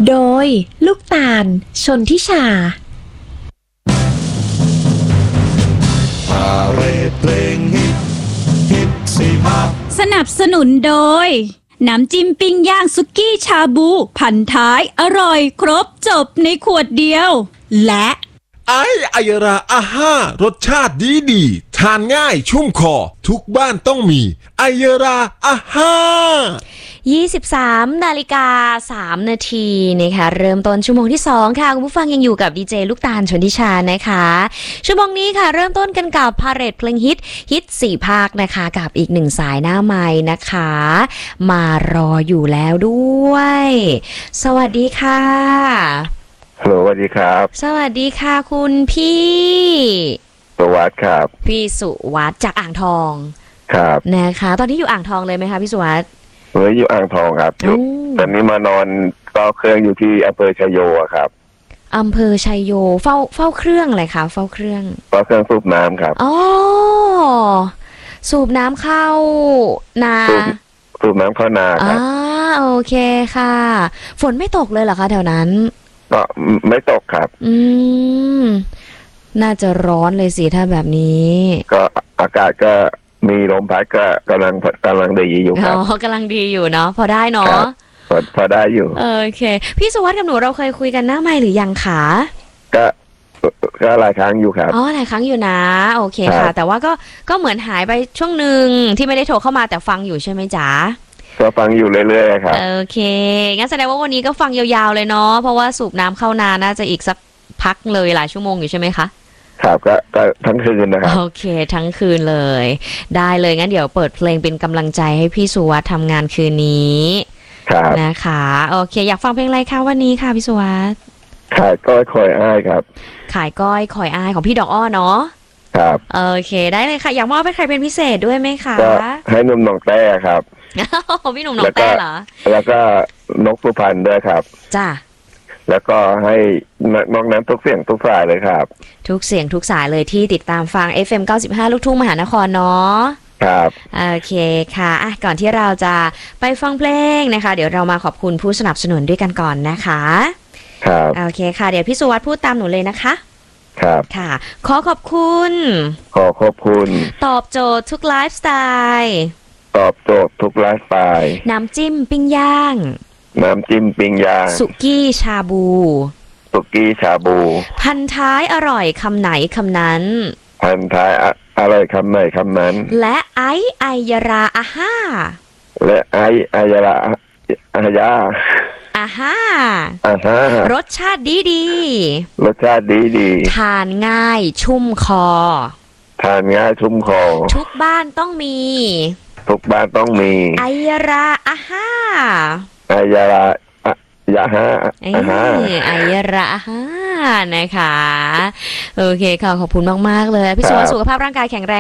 โดยลูกตาลชนทิชาพาเรดเพลงฮิตสิมาสนับสนุนโดยน้ำจิ้มปิ้งย่างสุกี้ชาบูพันท้ายอร่อยครบจบในขวดเดียวและไอยราอาห้ารสชาติดีทานง่ายชุ่มคอทุกบ้านต้องมีไอยราอาห้า 23:03 น.นะคะเริ่มต้นชั่วโมงที่2ค่ะคุณผู้ฟังยังอยู่กับดีเจลูกตาลชนทิชานะคะชั่วโมงนี้ค่ะเริ่มต้นกันกับพาเรดเพลงฮิต4ภาคนะคะกับอีก1สายหน้าไมค์นะคะมารออยู่แล้วด้วยสวัสดีค่ะฮัลโหลสวัสดีครับสวัสดีค่ะคุณพี่สุวัสดิ์ครับพี่สุวัสดิ์จากอ่างทองครับนะคะตอนนี้อยู่อ่างทองเลยไหมคะพี่สุวัสดิ์อยู่อ่างทองครับอยู่ตอนนี้มานอนต่อเครื่องอยู่ที่อำเภอชัยโยครับอำเภอชัยโยเฝ้าเครื่องอะไรคะเฝ้าเครื่องสูบน้ำครับอ๋อสูบน้ำเข้านาสูบน้ำเข้านาครับโอเคค่ะฝนไม่ตกเลยเหรอคะแถวนั้นก็ไม่ตกครับน่าจะร้อนเลยสิถ้าแบบนี้ก็อากาศก็มีลมพัดก็กำลังดีอยู่ครับกำลังดีอยู่เนาะพอได้เนาะพอได้อยู่โอเคพี่สุวัสดิ์กับหนูเราเคยคุยกันหน้าไมค์หรือยังคะก็หลายครั้งอยู่ครับหลายครั้งอยู่นะโอเคค่ะแต่ว่าก็เหมือนหายไปช่วงหนึ่งที่ไม่ได้โทรเข้ามาแต่ฟังอยู่ใช่ไหมจ๊ะก็ฟังอยู่เรื่อยๆครับโอเคงั้นแสดงว่าวันนี้ก็ฟังยาวๆเลยเนาะเพราะว่าสูบน้ำเข้านาน่าจะอีกสักพักเลยหลายชั่วโมงอยู่ใช่ไหมคะครับก็ทั้งคืนนะครับโอเคทั้งคืนเลยได้เลยงั้นเดี๋ยวเปิดเพลงเป็นกำลังใจให้พี่สุวัสดิ์ทำงานคืนนี้ครับนะคะโอเคอยากฟังเพลงอะไรคะวันนี้ค่ะพี่สุวัสดิ์ขายก้อยคอยอ้ายครับขายก้อยคอยอ้ายของพี่ดอกอ้อเนาะครับโอเคได้เลยค่ะอยากมอบให้ใครเป็นพิเศษด้วยไหมคะก็ให้หนุ่มหนองแต้ครับพี่หนุ่มหนองแต้เหรอแล้วก็นกสุพรรณด้วยครับจ้าแล้วก็ให้นอกนั้นทุกเสียงทุกสายเลยครับทุกเสียงทุกสายเลยที่ติดตามฟัง FM 95 ลูกทุ่งมหานครเนาะครับโอเคค่ะก่อนที่เราจะไปฟังเพลงนะคะเดี๋ยวเรามาขอบคุณผู้สนับสนุนด้วยกันก่อนนะคะครับโอเคค่ะเดี๋ยวพี่สุวัสดิ์พูดตามหนูเลยนะคะครับค่ะขอขอบคุณตอบโจทย์ทุกไลฟ์สไตล์ตอบโจทย์ทุกไลฟ์สไตล์น้ำจิ้มปิ้งย่างสุกี้ชาบูพันท้ายอร่อยคำไหนคำนั้นอร่อยคำไหนคำนั้นและไอยราอาห้าอาห้ารสชาติดีทานง่ายชุ่มคอทุกบ้านต้องมีไอยราอาห้าอายาระยะฮะอายาระฮะนะคะโอเคค่ะขอบคุณมากๆเลยพี่สุขภาพร่างกายแข็งแรง